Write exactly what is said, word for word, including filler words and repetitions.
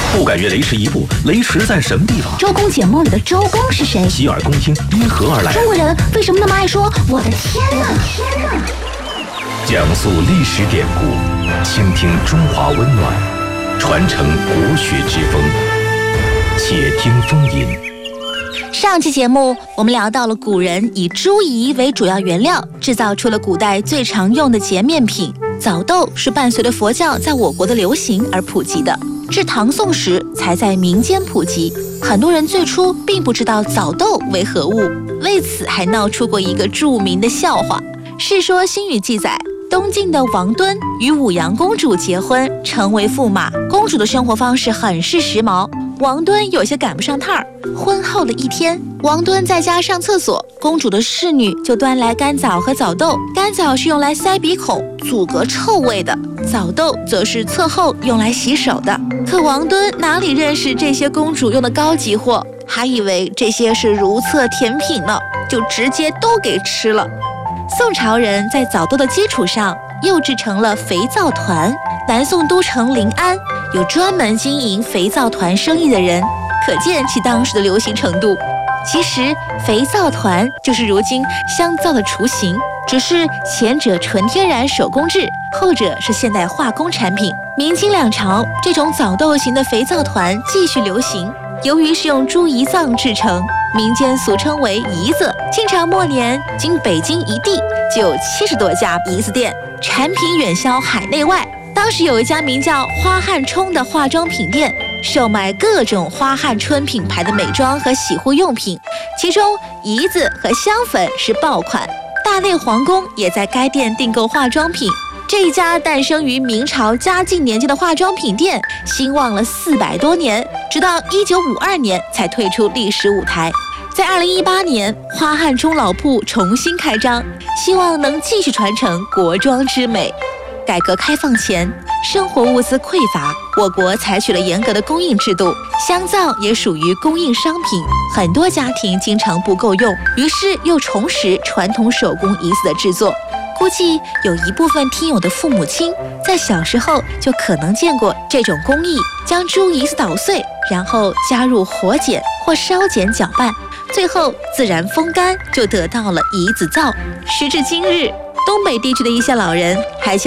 不敢越雷池一步，雷池在什么地方？ 周公解梦里的周公是谁？ 洗耳恭听，因何而来？ 中国人为什么那么爱说我的天哪？天哪！ 讲述历史典故，倾听中华温暖，传承国学之风。且听风吟。 上期节目我们聊到了古人以猪胰为主要原料，制造出了古代最常用的洁面品。枣豆是伴随着佛教在我国的流行而普及的，至唐宋时才在民间普及。很多人最初并不知道枣豆为何物，为此还闹出过一个著名的笑话。《世说新语》记载，东晋的王敦与武阳公主结婚，成为驸马。公主的生活方式很是时髦，王敦有些赶不上趟儿。婚后的一天，王敦在家上厕所，公主的侍女就端来干枣和枣豆。干枣是用来塞鼻孔、阻隔臭味的，枣豆则是厕后用来洗手的。可王敦哪里认识这些公主用的高级货，还以为这些是如厕甜品呢，就直接都给吃了。宋朝人在枣豆的基础上又制成了肥皂团。南宋都城临安有专门经营肥皂团生意的人，可见其当时的流行程度。其实肥皂团就是如今香皂的雏形，只是前者纯天然手工制，后者是现代化工产品。明清两朝，这种枣豆型的肥皂团继续流行。由于是用猪胰脏制成，民间俗称为胰子。清朝末年，仅北京一地就有七十多家胰子店，产品远销海内外。当时有一家名叫花汉冲的化妆品店，售卖各种花汉春品牌的美妆和洗护用品，其中胰子和香粉是爆款。大内皇宫也在该店订购化妆品。这一家诞生于明朝嘉靖年间的化妆品店，兴旺了四百多年，直到一九五二年才退出历史舞台。在二零一八年，花汉冲老铺重新开张，希望能继续传承国妆之美。改革开放前，生活物资匮乏，我国采取了严格的供应制度，香皂也属于供应商品，很多家庭经常不够用，于是又重拾传统手工胰子的制作。估计有一部分听友的父母亲在小时候就可能见过这种工艺，将猪胰子捣碎，然后加入火碱或烧碱搅拌，最后自然风干，就得到了胰子皂。时至今日，东北地区的一些老人还将